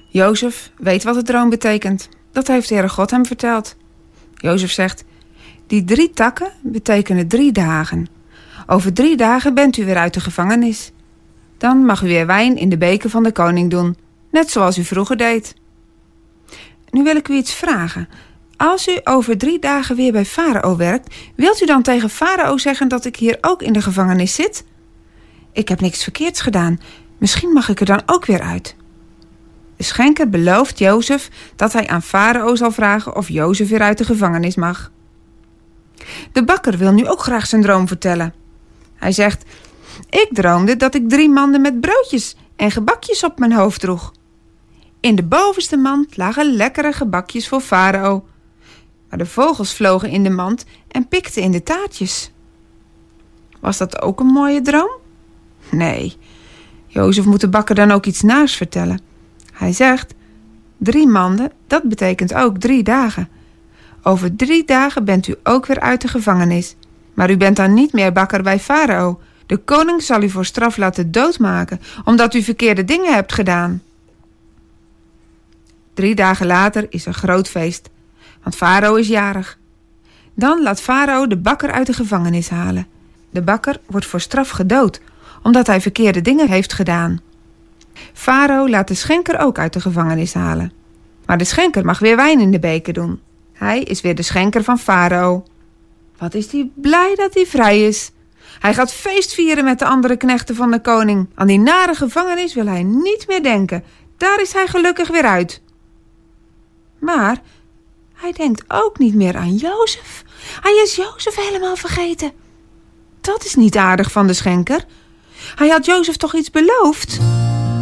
Jozef weet wat de droom betekent. Dat heeft de Heere God hem verteld. Jozef zegt: die 3 takken betekenen 3 dagen. Over 3 dagen bent u weer uit de gevangenis. Dan mag u weer wijn in de beker van de koning doen, net zoals u vroeger deed. Nu wil ik u iets vragen. Als u over 3 dagen weer bij Farao werkt, wilt u dan tegen Farao zeggen dat ik hier ook in de gevangenis zit? Ik heb niks verkeerds gedaan. Misschien mag ik er dan ook weer uit. De schenker belooft Jozef dat hij aan Farao zal vragen of Jozef weer uit de gevangenis mag. De bakker wil nu ook graag zijn droom vertellen. Hij zegt: ik droomde dat ik 3 manden met broodjes en gebakjes op mijn hoofd droeg. In de bovenste mand lagen lekkere gebakjes voor Farao. Maar de vogels vlogen in de mand en pikten in de taartjes. Was dat ook een mooie droom? Nee. Jozef moet de bakker dan ook iets naars vertellen. Hij zegt: 3 manden, dat betekent ook 3 dagen. Over 3 dagen bent u ook weer uit de gevangenis. Maar u bent dan niet meer bakker bij Farao. De koning zal u voor straf laten doodmaken, omdat u verkeerde dingen hebt gedaan. 3 dagen later is er groot feest, want Farao is jarig. Dan laat Farao de bakker uit de gevangenis halen. De bakker wordt voor straf gedood, omdat hij verkeerde dingen heeft gedaan. Farao laat de schenker ook uit de gevangenis halen. Maar de schenker mag weer wijn in de beker doen. Hij is weer de schenker van Farao. Wat is hij blij dat hij vrij is. Hij gaat feest vieren met de andere knechten van de koning. Aan die nare gevangenis wil hij niet meer denken. Daar is hij gelukkig weer uit. Maar hij denkt ook niet meer aan Jozef. Hij is Jozef helemaal vergeten. Dat is niet aardig van de schenker. Hij had Jozef toch iets beloofd?